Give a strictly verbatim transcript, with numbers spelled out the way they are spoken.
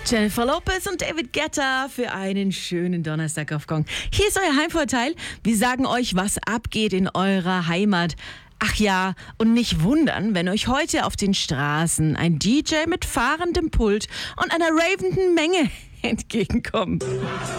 Jennifer Lopez und David Guetta für einen schönen Donnerstag auf Gong. Hier ist euer Heimvorteil. Wir sagen euch, was abgeht in eurer Heimat. Ach ja, und nicht wundern, wenn euch heute auf den Straßen ein D J mit fahrendem Pult und einer ravenden Menge entgegenkommt.